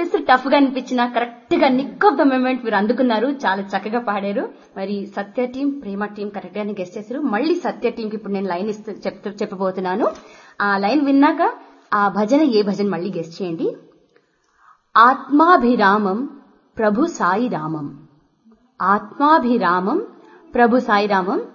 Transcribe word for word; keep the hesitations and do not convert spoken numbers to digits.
Guesses tough గా అనిపించిన correct గా నిక్ ఆఫ్ ద మూమెంట్ మీరు అందుకున్నారు. చాలా చక్కగా పాడారు. మరి సత్య టీం, ప్రేమ టీం కరెక్ట్ గానే గెస్ట్ చేశారు. మళ్ళీ సత్య టీం కి ఇప్పుడు నేను లైన్ ఇస్తూ చెప్తూ చెప్పబోతున్నాను. ఆ లైన్ విన్నాక ఆ భజన ఏ భజన మళ్ళీ గెస్ట్ చేయండి. ఆత్మాభిరామం ప్రభు సాయిరామం. ఆత్మాభిరామం ప్రభు సాయిరామం.